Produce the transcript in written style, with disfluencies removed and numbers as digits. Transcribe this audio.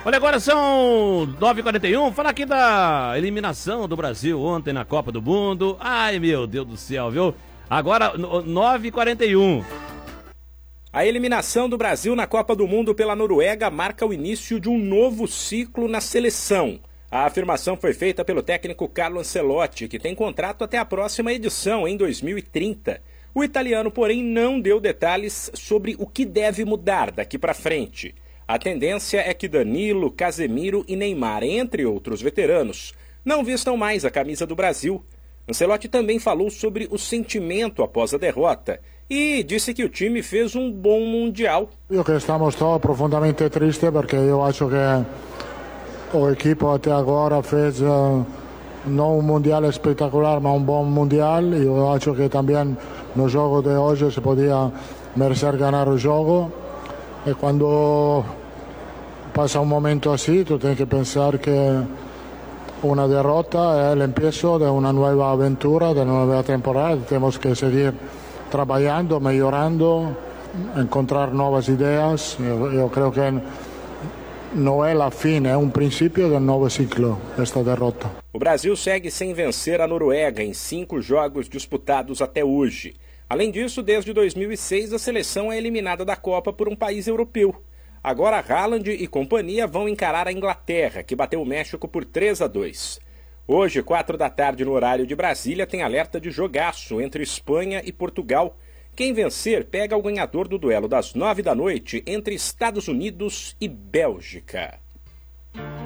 Olha, agora são 9h41, falar aqui da eliminação do Brasil ontem na Copa do Mundo. Ai, meu Deus do céu, viu? Agora, 9h41. A eliminação do Brasil na Copa do Mundo pela Noruega marca o início de um novo ciclo na seleção. A afirmação foi feita pelo técnico Carlo Ancelotti, que tem contrato até a próxima edição, em 2030. O italiano, porém, não deu detalhes sobre o que deve mudar daqui para frente. A tendência é que Danilo, Casemiro e Neymar, entre outros veteranos, não vistam mais a camisa do Brasil. Ancelotti também falou sobre o sentimento após a derrota e disse que o time fez um bom Mundial. Io che estamos todos profundamente tristes porque eu acho que o equipo até agora fez não um Mundial espetacular, mas um bom Mundial. Eu acho que também no jogo de hoje se podia merecer ganhar o jogo. E quando passa um momento assim, tu tens que pensar que una derrota é o empiezo de uma nova aventura, de uma nova temporada. Temos que seguir trabalhando, melhorando, encontrar novas ideias. Eu creio que não é a fim, é um princípio de um novo ciclo, esta derrota. O Brasil segue sem vencer a Noruega em 5 jogos disputados até hoje. Além disso, desde 2006, a seleção é eliminada da Copa por um país europeu. Agora, Haaland e companhia vão encarar a Inglaterra, que bateu o México por 3-2. Hoje, 4 da tarde, no horário de Brasília, tem alerta de jogaço entre Espanha e Portugal. Quem vencer pega o ganhador do duelo das 9 da noite entre Estados Unidos e Bélgica.